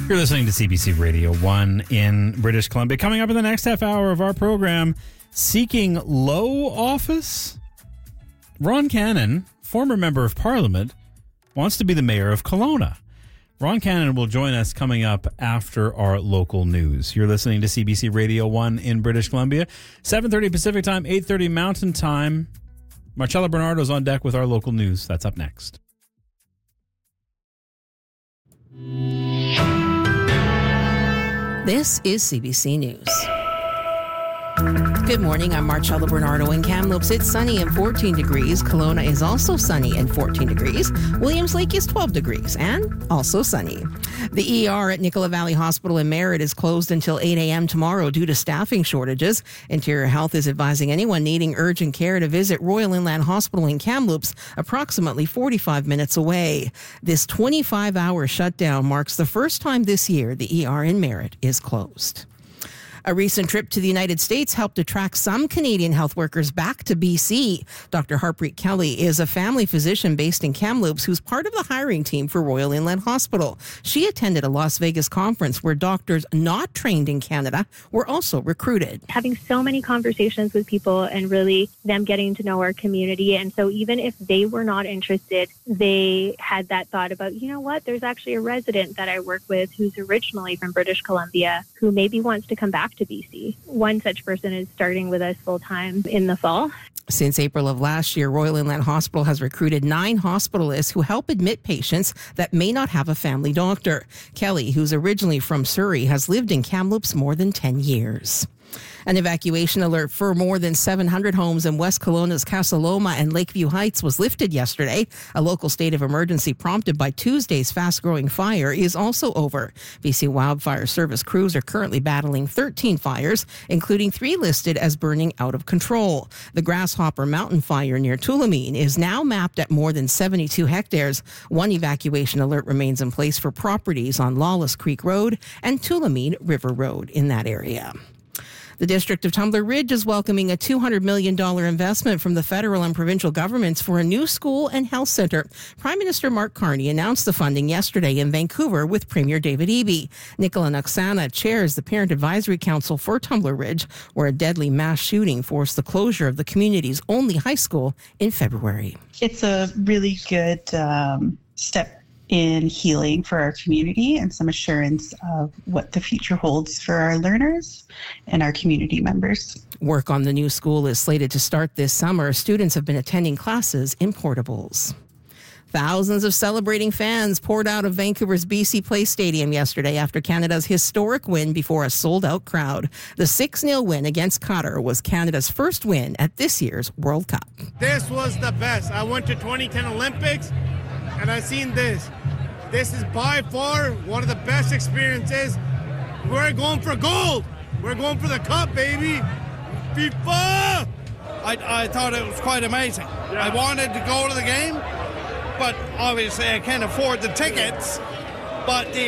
You're listening to CBC Radio 1 in British Columbia. Coming up in the next half hour of our program, seeking low office? Ron Cannon, former member of Parliament, wants to be the mayor of Kelowna. Ron Cannon will join us coming up after our local news. You're listening to CBC Radio 1 in British Columbia. 7:30 Pacific Time, 8:30 Mountain Time. Marcella Bernardo's on deck with our local news. That's up next. This is CBC News. Good morning, I'm Marcella Bernardo in Kamloops. It's sunny and 14 degrees. Kelowna is also sunny and 14 degrees. Williams Lake is 12 degrees and also sunny. The ER at Nicola Valley Hospital in Merritt is closed until 8 a.m. tomorrow due to staffing shortages. Interior Health is advising anyone needing urgent care to visit Royal Inland Hospital in Kamloops, approximately 45 minutes away. This 25-hour shutdown marks the first time this year the ER in Merritt is closed. A recent trip to the United States helped attract some Canadian health workers back to BC. Dr. Harpreet Kelly is a family physician based in Kamloops who's part of the hiring team for Royal Inland Hospital. She attended a Las Vegas conference where doctors not trained in Canada were also recruited. Having so many conversations with people and really them getting to know our community. And so even if they were not interested, they had that thought about, you know what, there's actually a resident that I work with who's originally from British Columbia who maybe wants to come back to BC. One such person is starting with us full-time in the fall. Since April of last year, Royal Inland Hospital has recruited 9 hospitalists who help admit patients that may not have a family doctor. Kelly, who's originally from Surrey, has lived in Kamloops more than 10 years. An evacuation alert for more than 700 homes in West Kelowna's Casa Loma and Lakeview Heights was lifted yesterday. A local state of emergency prompted by Tuesday's fast-growing fire is also over. BC Wildfire Service crews are currently battling 13 fires, including 3 listed as burning out of control. The Grasshopper Mountain Fire near Tulameen is now mapped at more than 72 hectares. One evacuation alert remains in place for properties on Lawless Creek Road and Tulameen River Road in that area. The District of Tumbler Ridge is welcoming a $200 million investment from the federal and provincial governments for a new school and health centre. Prime Minister Mark Carney announced the funding yesterday in Vancouver with Premier David Eby. Nicola Noxana chairs the Parent Advisory Council for Tumbler Ridge, where a deadly mass shooting forced the closure of the community's only high school in February. It's a really good step in healing for our community and some assurance of what the future holds for our learners and our community members. Work on the new school is slated to start this summer. Students have been attending classes in portables. Thousands of celebrating fans poured out of Vancouver's BC Place Stadium yesterday after Canada's historic win before a sold-out crowd. The 6-0 win against Qatar was Canada's first win at this year's World Cup. This was the best. I went to 2010 Olympics and I seen this. This is by far one of the best experiences. We're going for gold. We're going for the cup, baby. FIFA! I thought it was quite amazing. Yeah. I wanted to go to the game, but obviously I can't afford the tickets. But the